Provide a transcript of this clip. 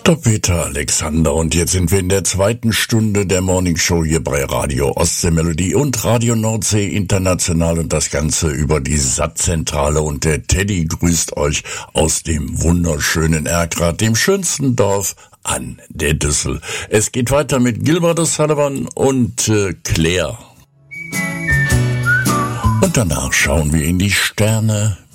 Dr. Peter Alexander und jetzt sind wir in der zweiten Stunde der Morning Show hier bei Radio Ostsee Melodie und Radio Nordsee International und das Ganze über die Sattzentrale und der Teddy grüßt euch aus dem wunderschönen Erkrath, dem schönsten Dorf an der Düssel. Es geht weiter mit Gilbert O'Sullivan und Claire. Und danach schauen wir in die Sterne